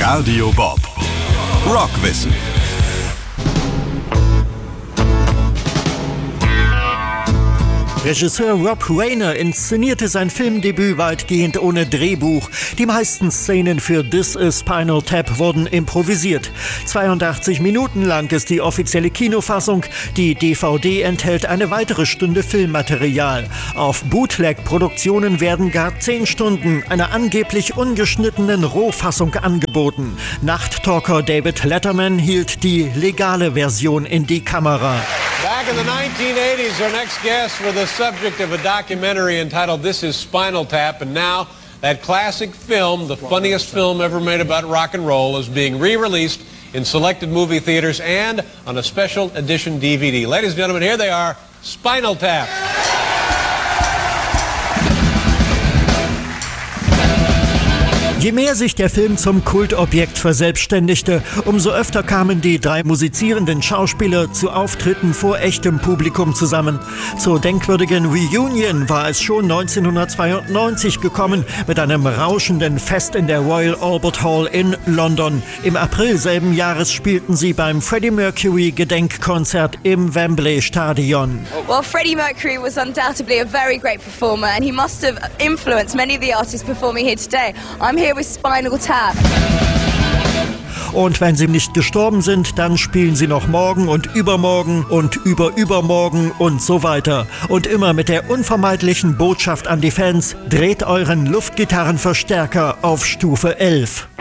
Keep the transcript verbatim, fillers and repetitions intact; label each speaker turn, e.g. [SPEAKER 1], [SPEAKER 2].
[SPEAKER 1] Radio Bob. Rockwissen.
[SPEAKER 2] Regisseur Rob Reiner inszenierte sein Filmdebüt weitgehend ohne Drehbuch. Die meisten Szenen für This is Spinal Tap wurden improvisiert. zweiundachtzig Minuten lang ist die offizielle Kinofassung. Die D V D enthält eine weitere Stunde Filmmaterial. Auf Bootleg-Produktionen werden gar zehn Stunden einer angeblich ungeschnittenen Rohfassung angeboten. Nachttalker David Letterman hielt die legale Version in die Kamera.
[SPEAKER 3] Back in the nineteen eighties, our next guests were the subject of a documentary entitled This is Spinal Tap, and now that classic film, the funniest film ever made about rock and roll, is being re-released in selected movie theaters and on a special edition D V D. Ladies and gentlemen, here they are, Spinal Tap.
[SPEAKER 2] Je mehr sich der Film zum Kultobjekt verselbstständigte, umso öfter kamen die drei musizierenden Schauspieler zu Auftritten vor echtem Publikum zusammen. Zur denkwürdigen Reunion war es schon neunzehnhundertzweiundneunzig gekommen mit einem rauschenden Fest in der Royal Albert Hall in London. Im April selben Jahres spielten sie beim Freddie Mercury Gedenkkonzert im Wembley Stadion.
[SPEAKER 4] Well, Freddie Mercury was undoubtedly a very great performer and he must have influenced many of the artists performing here today. I'm here with Spinal Tap.
[SPEAKER 2] Und wenn sie nicht gestorben sind, dann spielen sie noch morgen und übermorgen und überübermorgen und so weiter. Und immer mit der unvermeidlichen Botschaft an die Fans: dreht euren Luftgitarrenverstärker auf Stufe elf.